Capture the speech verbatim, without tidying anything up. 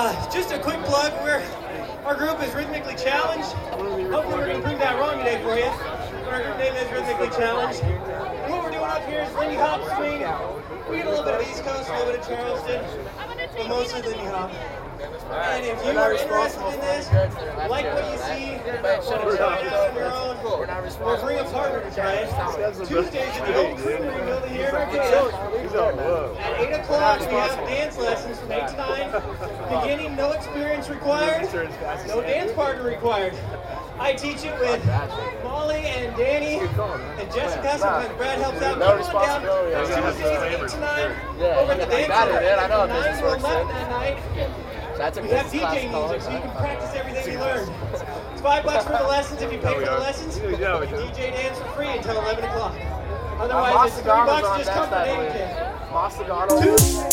Uh, just a quick plug. We're, our group is Rhythmically Challenged. Hopefully we're going to prove that wrong today for you. But our group name is Rhythmically Challenged. And what we're doing up here is Lindy Hop swing. We get a little bit of East Coast, a little bit of Charleston, but mostly Lindy Hop. And if you are interested in this, like what you see, want to try it out on your own, or bring a partner to try it, Tuesdays at the Old Creamery Building here in Arcata. At eight o'clock, we have dance lessons from eight to nine. Beginning, no experience required, no dance partner required. I teach it with Molly and Danny and Jessica. Sometimes Brad helps out. No Come on down. responsibility. Tuesdays, eight to nine. Yeah, Over at the dance got it, center. man. I know how Nine business till works, eleven man. that night. That's a We have business D J class music, so you call. can practice everything you learn. It's five bucks for the lessons. If you pay for the lessons, you D J dance for free until eleven o'clock. Otherwise, it's three bucks just come for Danny Kid. Moss Sagano.